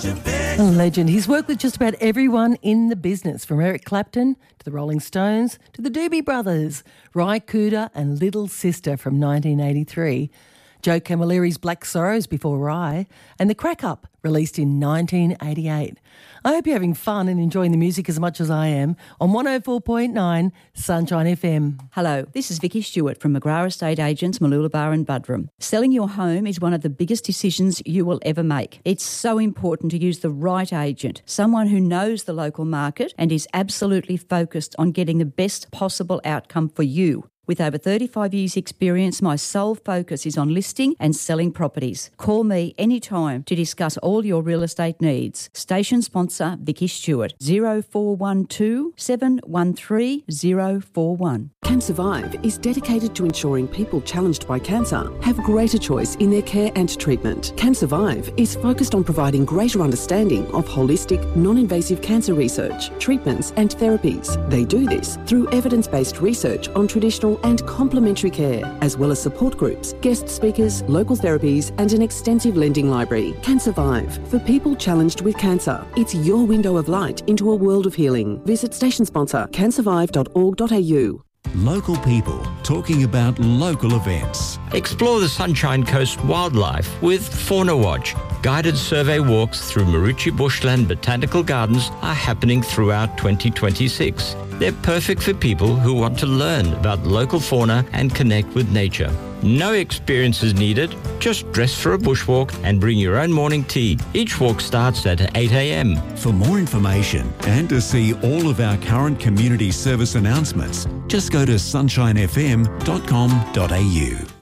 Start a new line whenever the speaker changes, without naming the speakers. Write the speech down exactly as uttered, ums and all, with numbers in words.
such a bitch.
A legend. He's worked with just about everyone in the business, from Eric Clapton to the Rolling Stones to the Doobie Brothers, Ry Cooder and Little Sister from nineteen eighty-three, Joe Camilleri's Black Sorrows before Ry, and The Crack Up, released in nineteen eighty-eight. I hope you're having fun and enjoying the music as much as I am on one oh four point nine Sunshine F M.
Hello, this is Vicky Stewart from McGrath Estate Agents, Mooloolaba and Buderim. Selling your home is one of the biggest decisions you will ever make. It's so important to use the right agent, someone who knows the local market and is absolutely focused on getting the best possible outcome for you. With over thirty-five years experience, my sole focus is on listing and selling properties. Call me anytime to discuss all your real estate needs. Station sponsor Vicky Stewart, zero four one two, seven one three, zero four one.
CanSurvive is dedicated to ensuring people challenged by cancer have greater choice in their care and treatment. CanSurvive is focused on providing greater understanding of holistic, non-invasive cancer research, treatments and therapies. They do this through evidence-based research on traditional and complementary care, as well as support groups, guest speakers, local therapies and an extensive lending library. CanSurvive, for people challenged with cancer. It's your window of light into a world of healing. Visit station sponsor can survive dot org dot a u.
Local people talking about local events.
Explore the Sunshine Coast wildlife with Fauna Watch. Guided survey walks through Maroochy Bushland Botanical Gardens are happening throughout twenty twenty-six. They're perfect for people who want to learn about local fauna and connect with nature. No experience is needed. Just dress for a bushwalk and bring your own morning tea. Each walk starts at eight a m.
For more information and to see all of our current community service announcements, just go to sunshine f m dot com dot a u.